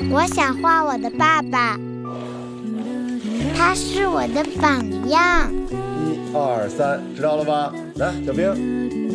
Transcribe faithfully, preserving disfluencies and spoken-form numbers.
我想画我的爸爸，他是我的榜样。 一二三，知道了吧？来，小兵。